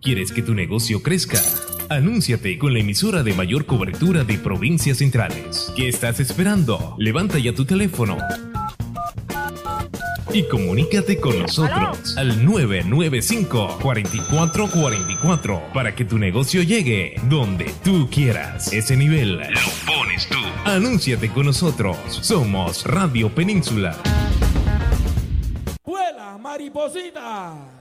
¿Quieres que tu negocio crezca? Anúnciate con la emisora de mayor cobertura de provincias centrales. ¿Qué estás esperando? Levanta ya tu teléfono y comunícate con nosotros al 995-4444 para que tu negocio llegue donde tú quieras. Ese nivel lo pones tú. Anúnciate con nosotros. Somos Radio Península. ¡Vuela, mariposita!